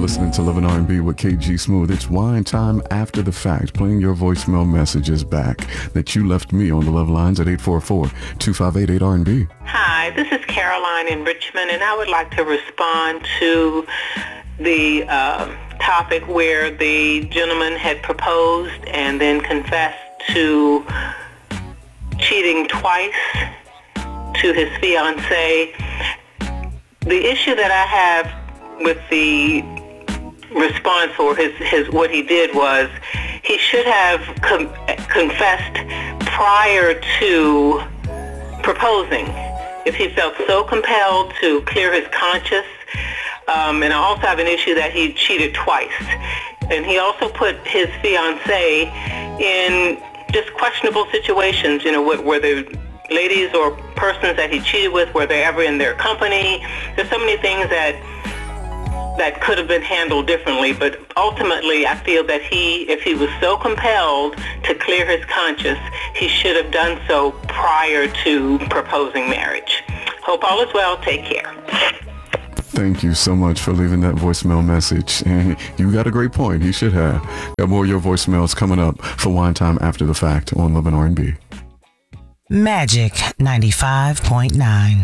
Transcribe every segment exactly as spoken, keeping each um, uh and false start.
listening to Living R and B with K G Smooth. It's wine time after the fact, playing your voicemail messages back that you left me on the love lines at eight four four, two five eight, eight R and B. Hi, this is Caroline in Richmond, and I would like to respond to the uh, topic where the gentleman had proposed and then confessed to cheating twice to his fiancée. The issue that I have with the response or his, his what he did was he should have com- confessed prior to proposing. If he felt so compelled to clear his conscience, um, and I also have an issue that he cheated twice. And he also put his fiancée in just questionable situations, you know, were the ladies or persons that he cheated with, were they ever in their company? There's so many things that that could have been handled differently, but ultimately I feel that he, if he was so compelled to clear his conscience, he should have done so prior to proposing marriage. Hope all is well. Take care. Thank you so much for leaving that voicemail message. And you got a great point. He should have. Got more of your voicemails coming up for Wine Time After the Fact on Living R and B. Magic ninety-five point nine.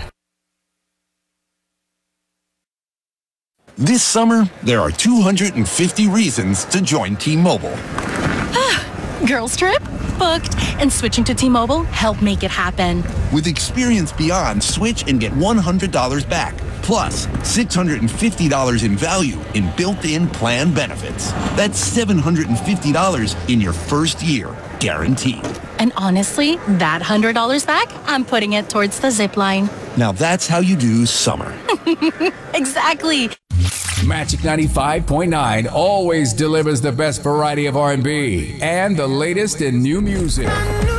This summer, there are two hundred fifty reasons to join T-Mobile. Girls trip? Booked. And switching to T-Mobile helped make it happen. With Experience Beyond, switch and get one hundred dollars back. Plus, six hundred fifty dollars in value in built-in plan benefits. That's seven hundred fifty dollars in your first year, guaranteed. And honestly, that one hundred dollars back, I'm putting it towards the zip line. Now that's how you do summer. Exactly. Magic ninety-five point nine always delivers the best variety of R and B and the latest in new music.